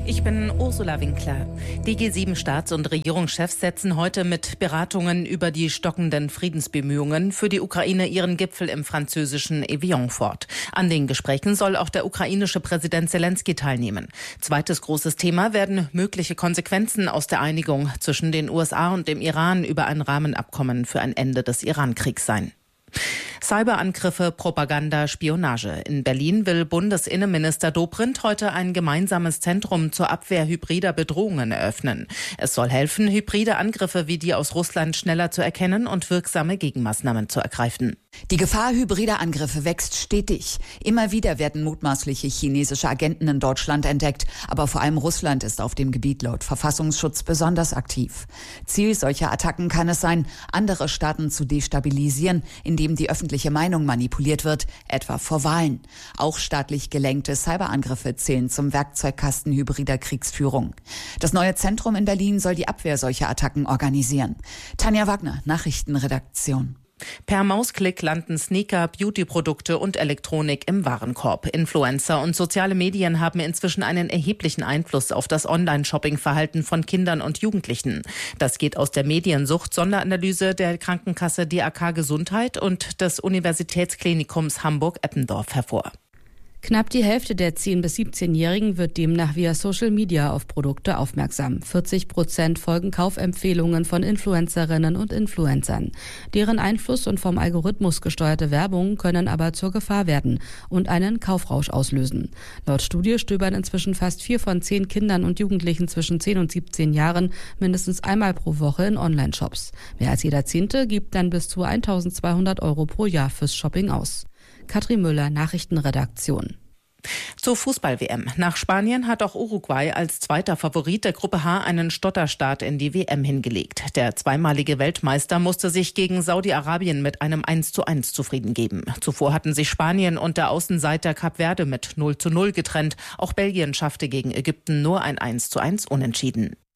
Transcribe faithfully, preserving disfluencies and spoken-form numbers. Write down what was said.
Ich bin Ursula Winkler. Die G sieben Staats- und Regierungschefs setzen heute mit Beratungen über die stockenden Friedensbemühungen für die Ukraine ihren Gipfel im französischen Evian fort. An den Gesprächen soll auch der ukrainische Präsident Zelensky teilnehmen. Zweites großes Thema werden mögliche Konsequenzen aus der Einigung zwischen den U S A und dem Iran über ein Rahmenabkommen für ein Ende des Iran-Kriegs sein. Cyberangriffe, Propaganda, Spionage. In Berlin will Bundesinnenminister Dobrindt heute ein gemeinsames Zentrum zur Abwehr hybrider Bedrohungen eröffnen. Es soll helfen, hybride Angriffe wie die aus Russland schneller zu erkennen und wirksame Gegenmaßnahmen zu ergreifen. Die Gefahr hybrider Angriffe wächst stetig. Immer wieder werden mutmaßliche chinesische Agenten in Deutschland entdeckt. Aber vor allem Russland ist auf dem Gebiet laut Verfassungsschutz besonders aktiv. Ziel solcher Attacken kann es sein, andere Staaten zu destabilisieren, indem die öffentliche Meinung manipuliert wird, etwa vor Wahlen. Auch staatlich gelenkte Cyberangriffe zählen zum Werkzeugkasten hybrider Kriegsführung. Das neue Zentrum in Berlin soll die Abwehr solcher Attacken organisieren. Tanja Wagner, Nachrichtenredaktion. Per Mausklick landen Sneaker, Beauty-Produkte und Elektronik im Warenkorb. Influencer und soziale Medien haben inzwischen einen erheblichen Einfluss auf das Online-Shopping-Verhalten von Kindern und Jugendlichen. Das geht aus der Mediensucht-Sonderanalyse der Krankenkasse D A K Gesundheit und des Universitätsklinikums Hamburg-Eppendorf hervor. Knapp die Hälfte der zehn- bis siebzehnjährigen wird demnach via Social Media auf Produkte aufmerksam. vierzig Prozent folgen Kaufempfehlungen von Influencerinnen und Influencern. Deren Einfluss und vom Algorithmus gesteuerte Werbung können aber zur Gefahr werden und einen Kaufrausch auslösen. Laut Studie stöbern inzwischen fast vier von zehn Kindern und Jugendlichen zwischen zehn und siebzehn Jahren mindestens einmal pro Woche in Online-Shops. Mehr als jeder Zehnte gibt dann bis zu eintausendzweihundert Euro pro Jahr fürs Shopping aus. Katrin Müller, Nachrichtenredaktion. Zur Fußball-W M. Nach Spanien hat auch Uruguay als zweiter Favorit der Gruppe H einen Stotterstart in die W M hingelegt. Der zweimalige Weltmeister musste sich gegen Saudi-Arabien mit einem eins zu eins zufrieden geben. Zuvor hatten sich Spanien und der Außenseiter Kap Verde mit null zu null getrennt. Auch Belgien schaffte gegen Ägypten nur ein eins zu eins Unentschieden.